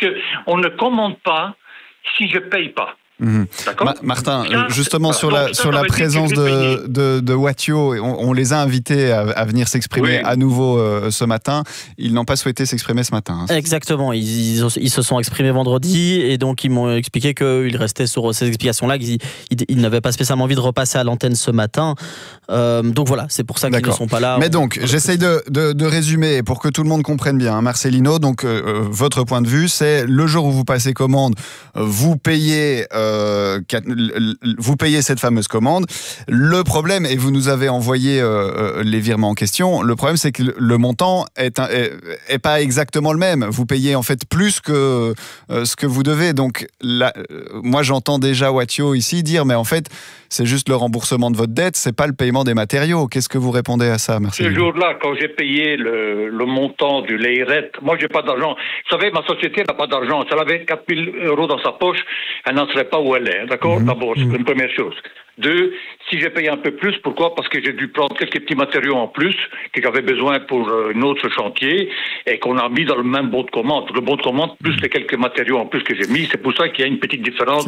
qu'on ne commande pas si je paye pas. D'accord. Martin, justement sur la présence de Watio, on les a invités à venir s'exprimer à nouveau ce matin. Ils n'ont pas souhaité s'exprimer ce matin. Exactement, ils se sont exprimés vendredi et donc ils m'ont expliqué qu'ils restaient sur ces explications-là, qu'ils n'avaient pas spécialement envie de repasser à l'antenne ce matin. Donc voilà, c'est pour ça qu'ils ne sont pas là. Mais donc, j'essaye de résumer pour que tout le monde comprenne bien. Marcelino, donc votre point de vue, c'est le jour où vous passez commande, vous payez cette fameuse commande. Le problème, et vous nous avez envoyé les virements en question, le problème c'est que le montant est pas exactement le même. Vous payez en fait plus que ce que vous devez. Donc là, moi j'entends déjà Watio ici dire, mais en fait c'est juste le remboursement de votre dette, c'est pas le paiement des matériaux. Qu'est-ce que vous répondez à ça, merci. Ce jour-là, quand j'ai payé le montant du Leiret, moi j'ai pas d'argent. Vous savez, ma société n'a pas d'argent. Si elle avait 4 000 € dans sa poche, elle n'en serait pas où elle est. D'accord? D'abord, c'est une première chose. Deux, si j'ai payé un peu plus, pourquoi? Parce que j'ai dû prendre quelques petits matériaux en plus que j'avais besoin pour un autre chantier et qu'on a mis dans le même bon de commande. Le bon de commande plus les quelques matériaux en plus que j'ai mis, c'est pour ça qu'il y a une petite différence.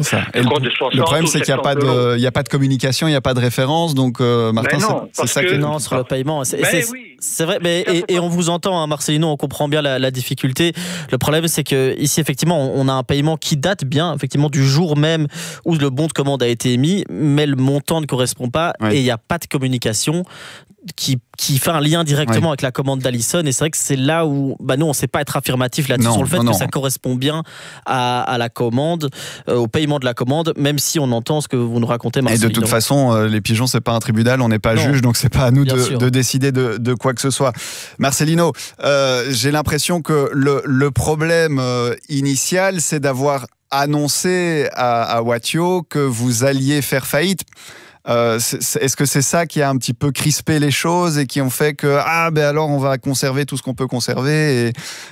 Le problème, c'est qu'il n'y a pas de communication, il n'y a pas de référence. Donc, Martin, c'est ça qui non, sur le paiement. C'est vrai, et on vous entend, hein, Marcelino, on comprend bien la difficulté. Le problème, c'est que ici, effectivement, on a un paiement qui date bien, effectivement, du jour même où le bon de commande a été émis, mais le montant ne correspond pas et il n'y a pas de communication qui fait un lien directement avec la commande d'Alison. Et c'est vrai que c'est là où nous, on ne sait pas être affirmatif là-dessus sur le fait que ça correspond bien à la commande, au paiement de la commande, même si on entend ce que vous nous racontez, Marcelino. Et de toute façon, les pigeons, c'est pas un tribunal, on n'est pas juge, donc c'est pas à nous de décider de quoi que ce soit. Marcelino, j'ai l'impression que le problème initial, c'est d'avoir annoncé à Watio que vous alliez faire faillite. Est-ce que c'est ça qui a un petit peu crispé les choses et qui ont fait que alors on va conserver tout ce qu'on peut conserver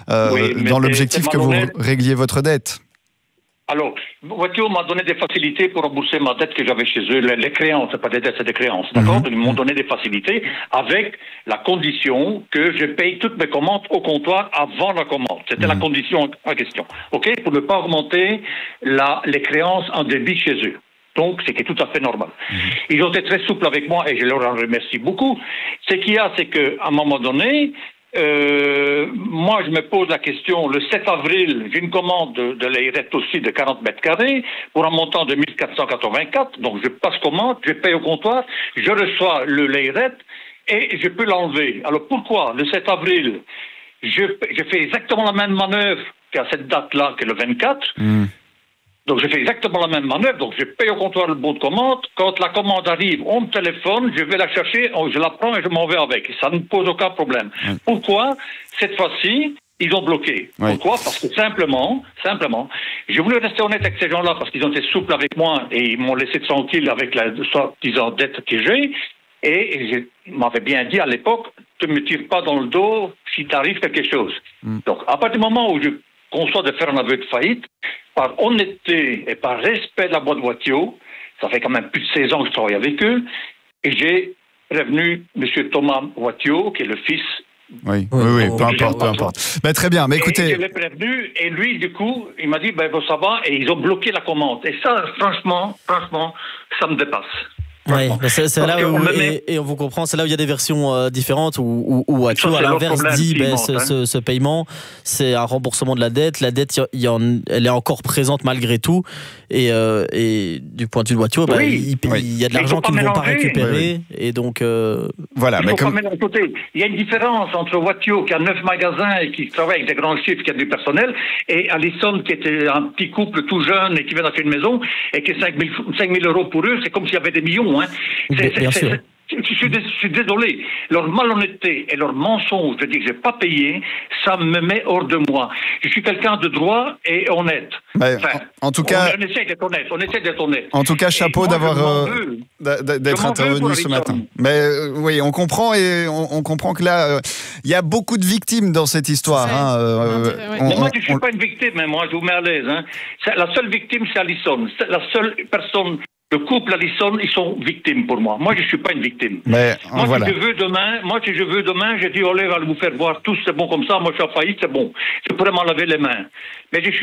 dans l'objectif que vous régliez votre dette? Alors, Watio m'a donné des facilités pour rembourser ma dette que j'avais chez eux. Les créances, c'est pas des dettes, c'est des créances, d'accord? Ils m'ont donné des facilités avec la condition que je paye toutes mes commandes au comptoir avant la commande. C'était la condition en question, ok? Pour ne pas augmenter les créances en débit chez eux. Donc, c'était tout à fait normal. Ils ont été très souples avec moi et je leur en remercie beaucoup. Ce qu'il y a, c'est qu'à un moment donné, moi, je me pose la question, le 7 avril, j'ai une commande de Leiret aussi de 40 mètres carrés pour un montant de 1484. Donc, je passe commande, je paye au comptoir, je reçois le Leiret et je peux l'enlever. Alors, pourquoi le 7 avril, je fais exactement la même manœuvre qu'à cette date-là, que le 24. Donc, je fais exactement la même manœuvre. Donc, je paye au comptoir le bon de commande. Quand la commande arrive, on me téléphone, je vais la chercher, je la prends et je m'en vais avec. Ça ne pose aucun problème. Pourquoi, cette fois-ci, ils ont bloqué? Pourquoi? Parce que simplement, j'ai voulu rester honnête avec ces gens-là parce qu'ils ont été souples avec moi et ils m'ont laissé tranquille avec la soi-disant dette que j'ai. Et je m'avais bien dit à l'époque, ne me tire pas dans le dos si t'arrive quelque chose. Donc, à partir du moment où je conçois de faire un aveu de faillite, par honnêteté et par respect de la boîte Watio, ça fait quand même plus de 16 ans que je travaille avec eux, et j'ai prévenu M. Thomas Watio, qui est le fils. Oui, peu importe. Très bien, mais écoutez... Je l'ai prévenu, et lui, du coup, il m'a dit, ça va, et ils ont bloqué la commande. Et ça, franchement, ça me dépasse. Oui, c'est là où, et on vous comprend, c'est là où il y a des versions différentes où Watio à l'inverse dit ce paiement c'est un remboursement de la dette elle est encore présente malgré tout et du point de vue de Watio il y a de l'argent qu'ils ne vont pas récupérer et donc voilà, il faut pas mettre de côté. Il y a une différence entre Watio qui a 9 magasins et qui travaille avec des grands chiffres, qui a du personnel, et Alison qui était un petit couple tout jeune et qui vient d'acheter une maison et qui est 5 000 € pour eux, c'est comme s'il y avait des millions. Bien sûr. Je suis désolé. Leur malhonnêteté et leur mensonge de dire que je n'ai pas payé, ça me met hors de moi. Je suis quelqu'un de droit et honnête. En tout cas, on essaie d'être honnête. En tout cas, chapeau d'être intervenu ce matin. Mais oui, on comprend et on comprend que là, il y a beaucoup de victimes dans cette histoire. Mais moi, je ne suis pas une victime. Moi, je vous mets à l'aise. La seule victime, c'est Alison. C'est la seule personne. Le couple Alison, ils sont victimes pour moi. Moi, je ne suis pas une victime. Mais, si je veux demain, je dis, allez, va vous faire voir tous, c'est bon comme ça. Moi, je suis en faillite, c'est bon. Je pourrais m'en laver les mains. Mais je suis